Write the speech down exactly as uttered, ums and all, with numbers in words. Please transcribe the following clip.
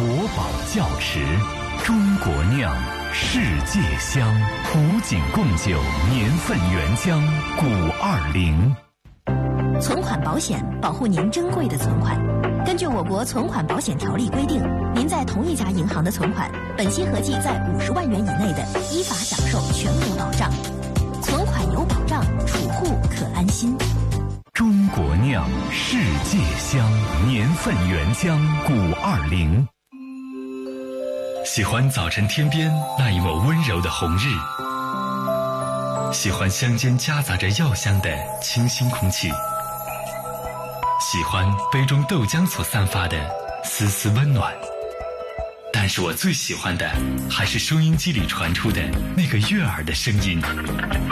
国宝窖池，中国酿，世界香，古井贡酒，年份原浆，古二零。 存款保险保护您珍贵的存款。根据我国存款保险条例规定，您在同一家银行的存款，本息合计在五十万元以内的，依法享受全额保障。存款有保障，储户可安心。 中国酿，世界香，年份原浆，古二零。喜欢早晨天边那一抹温柔的红日，喜欢乡间夹杂着药香的清新空气，喜欢杯中豆浆所散发的丝丝温暖。但是我最喜欢的还是收音机里传出的那个悦耳的声音。